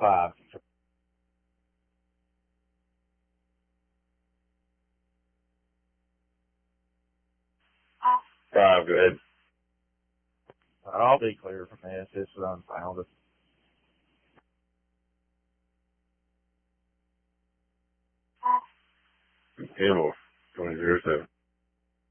5. 5, go ahead. I'll be clear from this. This is unfounded. Animal 2007.